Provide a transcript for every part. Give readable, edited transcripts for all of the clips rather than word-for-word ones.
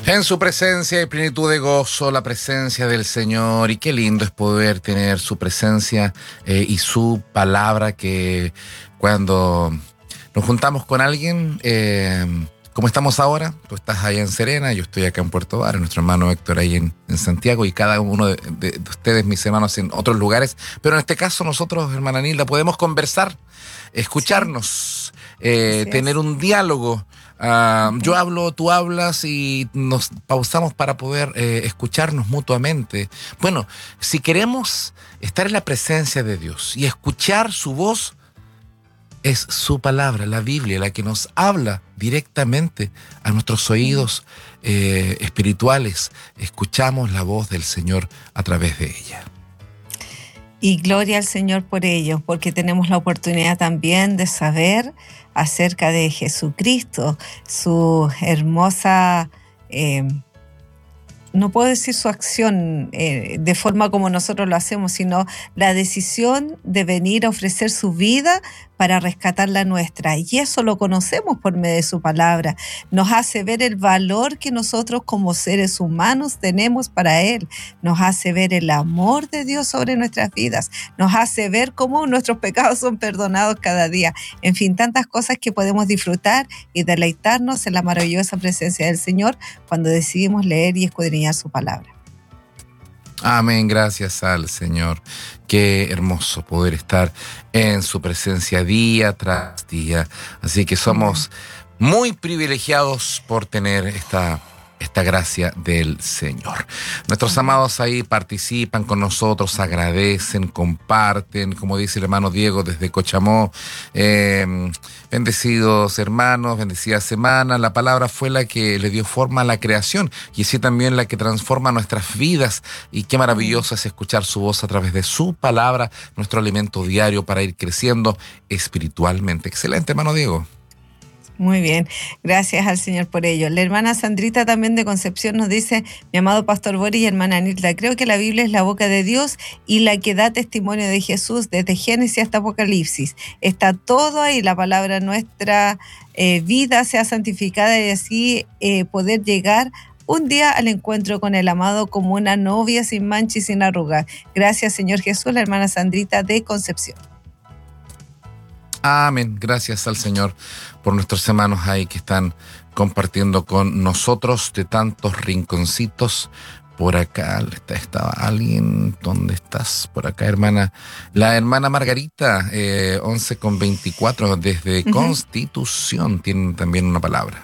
En su presencia hay plenitud de gozo, la presencia del Señor, y qué lindo es poder tener su presencia y su palabra, que cuando nos juntamos con alguien, como estamos ahora, tú estás allá en Serena, yo estoy acá en Puerto Varas, nuestro hermano Héctor ahí en Santiago, y cada uno de ustedes, mis hermanos, en otros lugares, pero en este caso nosotros, hermana Nilda, podemos conversar, escucharnos, tener un diálogo. Yo hablo, tú hablas y nos pausamos para poder escucharnos mutuamente. Bueno, si queremos estar en la presencia de Dios y escuchar su voz, es su palabra, la Biblia, la que nos habla directamente a nuestros oídos espirituales. Escuchamos la voz del Señor a través de ella. Y gloria al Señor por ello, porque tenemos la oportunidad también de saber acerca de Jesucristo, su hermosa, no puedo decir su acción de forma como nosotros lo hacemos, sino la decisión de venir a ofrecer su vida para rescatar la nuestra. Y eso lo conocemos por medio de su palabra. Nos hace ver el valor que nosotros como seres humanos tenemos para Él. Nos hace ver el amor de Dios sobre nuestras vidas. Nos hace ver cómo nuestros pecados son perdonados cada día. En fin, tantas cosas que podemos disfrutar y deleitarnos en la maravillosa presencia del Señor cuando decidimos leer y escudriñar su palabra. Amén, gracias al Señor. Qué hermoso poder estar en su presencia día tras día. Así que somos muy privilegiados por tener esta gracia del Señor. Nuestros amados ahí participan con nosotros, agradecen, comparten, como dice el hermano Diego desde Cochamó. Bendecidos hermanos, bendecida semana. La palabra fue la que le dio forma a la creación y así también la que transforma nuestras vidas. Y qué maravilloso es escuchar su voz a través de su palabra, nuestro alimento diario para ir creciendo espiritualmente. Excelente, hermano Diego. Muy bien, gracias al Señor por ello. La hermana Sandrita también de Concepción nos dice: mi amado pastor Boris y hermana Nilda, creo que la Biblia es la boca de Dios y la que da testimonio de Jesús desde Génesis hasta Apocalipsis. Está todo ahí, la palabra nuestra vida sea santificada y así poder llegar un día al encuentro con el amado como una novia sin mancha y sin arruga. Gracias, Señor Jesús, la hermana Sandrita de Concepción. Amén. Gracias al Señor por nuestros hermanos ahí que están compartiendo con nosotros de tantos rinconcitos. Por acá estaba alguien. ¿Dónde estás? Por acá, hermana. La hermana Margarita, 11:24, desde Constitución, tienen también una palabra.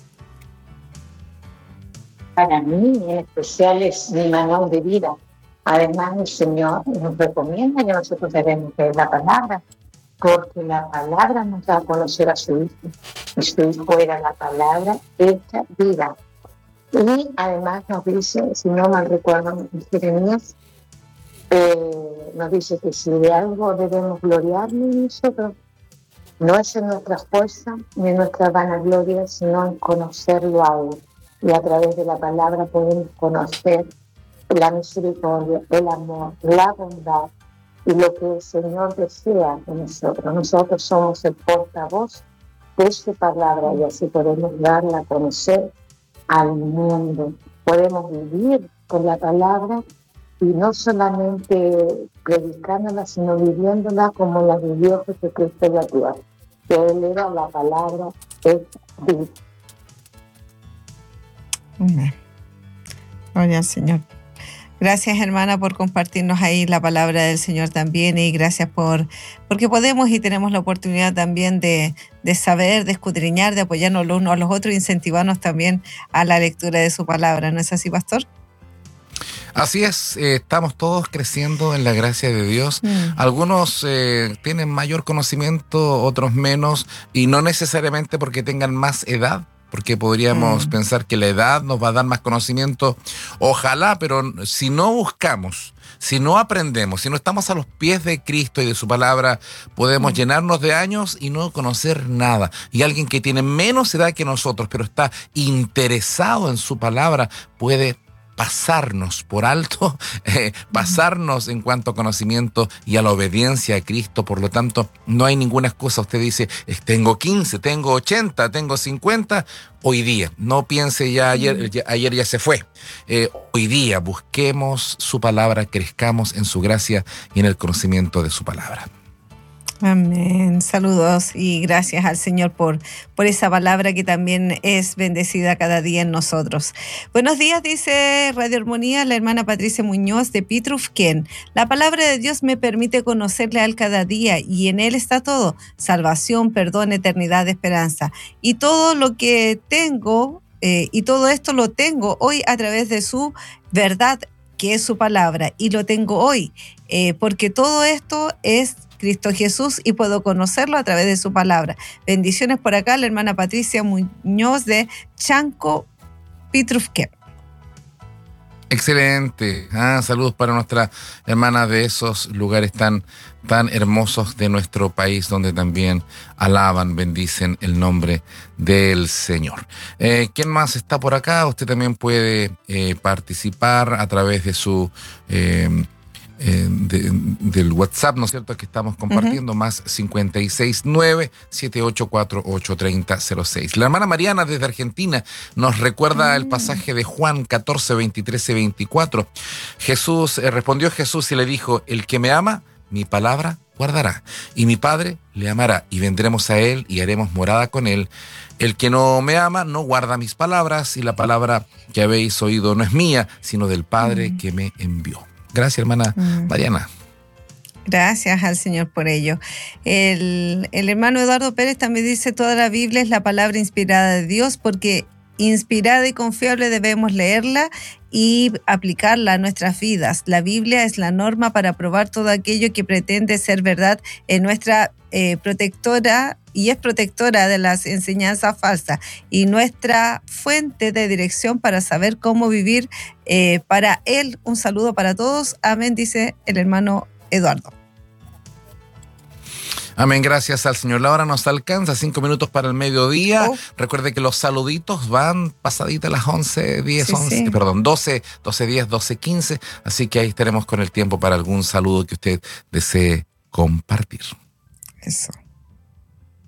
Para mí, en especial, es mi manual de vida. Además, el Señor nos recomienda que nosotros debemos leer la palabra, porque la palabra nos da a conocer a su Hijo, y su Hijo era la palabra hecha vida. Y además nos dice, si no mal recuerdo, en Jeremías, nos dice que si de algo debemos gloriarnos nosotros, no es en nuestra fuerza ni en nuestra vanagloria, sino en conocerlo a Él. Y a través de la palabra podemos conocer la misericordia, el amor, la bondad, y lo que el Señor desea de nosotros. Nosotros somos el portavoz de su palabra y así podemos darla a conocer al mundo. Podemos vivir con la palabra y no solamente predicándola, sino viviéndola como la vivió Jesucristo en la tierra, que Él era la palabra es vida. Gloria al Señor. Gracias, hermana, por compartirnos ahí la palabra del Señor también, y gracias porque podemos y tenemos la oportunidad también de saber, de escudriñar, de apoyarnos los unos a los otros e incentivarnos también a la lectura de su palabra. ¿No es así, pastor? Así es, estamos todos creciendo en la gracia de Dios. Algunos tienen mayor conocimiento, otros menos, y no necesariamente porque tengan más edad, porque podríamos pensar que la edad nos va a dar más conocimiento. Ojalá, pero si no buscamos, si no aprendemos, si no estamos a los pies de Cristo y de su palabra, podemos llenarnos de años y no conocer nada. Y alguien que tiene menos edad que nosotros, pero está interesado en su palabra, puede pasarnos por alto, pasarnos en cuanto a conocimiento y a la obediencia a Cristo. Por lo tanto, no hay ninguna excusa. Usted dice, tengo 15, tengo 80, tengo 50, hoy día. No piense ya ayer ya se fue. Hoy día busquemos su palabra, crezcamos en su gracia y en el conocimiento de su palabra. Amén. Saludos y gracias al Señor por esa palabra que también es bendecida cada día en nosotros. Buenos días, dice Radio Armonía, la hermana Patricia Muñoz de Pitrufquén. La palabra de Dios me permite conocerle a Él cada día y en Él está todo: salvación, perdón, eternidad, esperanza. Y todo lo que tengo, y todo esto lo tengo hoy a través de su verdad, que es su palabra, y lo tengo hoy, porque todo esto es Cristo Jesús y puedo conocerlo a través de su palabra. Bendiciones por acá, la hermana Patricia Muñoz de Chanco, Pitrufquén. Excelente. Saludos para nuestra hermana de esos lugares tan hermosos de nuestro país, donde también alaban, bendicen el nombre del Señor. ¿Quién más está por acá? Usted también puede participar a través de su del WhatsApp, ¿no es cierto?, que estamos compartiendo, más 569-7848-3006. La hermana Mariana desde Argentina nos recuerda el pasaje de Juan 14, 23 y 24. Respondió Jesús y le dijo: el que me ama, mi palabra guardará, y mi Padre le amará, y vendremos a él y haremos morada con él. El que no me ama no guarda mis palabras, y la palabra que habéis oído no es mía, sino del Padre que me envió. Gracias, hermana Mariana. Gracias al Señor por ello. El hermano Eduardo Pérez también dice: toda la Biblia es la palabra inspirada de Dios, porque inspirada y confiable debemos leerla y aplicarla a nuestras vidas. La Biblia es la norma para probar todo aquello que pretende ser verdad en nuestra protectora, y es protectora de las enseñanzas falsas y nuestra fuente de dirección para saber cómo vivir para Él. Un saludo para todos. Amén, dice el hermano Eduardo. Amén, gracias al Señor. La hora nos alcanza, 5 minutos para el mediodía. Recuerde que los saluditos van pasadita a las 11:10, sí. 12:10, 12:15. Así que ahí estaremos con el tiempo para algún saludo que usted desee compartir. Eso.